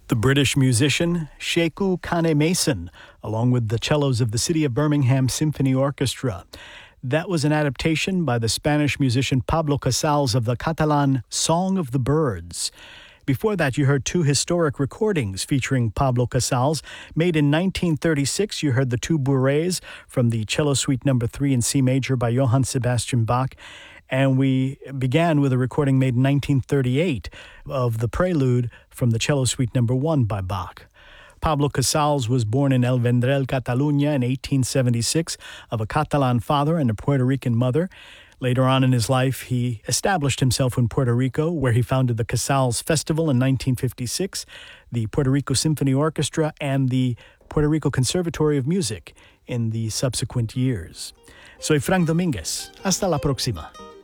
The British musician Sheku Kane Mason, along with the cellos of the City of Birmingham Symphony Orchestra. That was an adaptation by the Spanish musician Pablo Casals of the Catalan Song of the Birds. Before that, you heard two historic recordings featuring Pablo Casals. Made in 1936, you heard the two bourrées from the Cello Suite No. 3 in C major by Johann Sebastian Bach. And we began with a recording made in 1938 of the Prelude from the Cello Suite No. 1 by Bach. Pablo Casals was born in El Vendrell, Catalunya in 1876 of a Catalan father and a Puerto Rican mother. Later on in his life, he established himself in Puerto Rico, where he founded the Casals Festival in 1956, the Puerto Rico Symphony Orchestra, and the Puerto Rico Conservatory of Music in the subsequent years. Soy Frank Domínguez. Hasta la próxima.